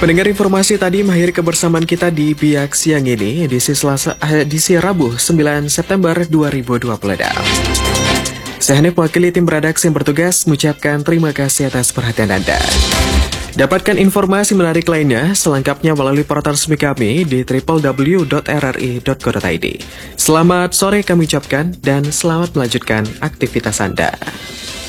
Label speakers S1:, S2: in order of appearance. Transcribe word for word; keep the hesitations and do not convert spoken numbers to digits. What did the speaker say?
S1: Pendengar informasi tadi mengakhiri kebersamaan kita di Biak siang ini, edisi Selasa, edisi Rabu sembilan September dua ribu dua puluh enam. Saya Hanif mewakili tim redaksi yang bertugas mengucapkan terima kasih atas perhatian Anda. Dapatkan informasi menarik lainnya selengkapnya melalui portal resmi kami di w w w dot r r i dot co dot i d. Selamat sore kami ucapkan dan selamat melanjutkan aktivitas Anda.